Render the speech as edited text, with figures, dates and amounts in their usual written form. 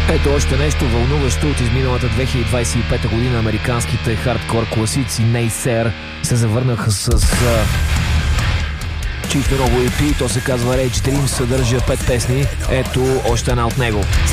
Ето още нещо вълнуващо от изминалата 2025 година. Американските хардкор класици Naysayer се завърнаха с чисто ново EP. То се казва Rage Dream, съдържа 5 песни. Ето още една от него.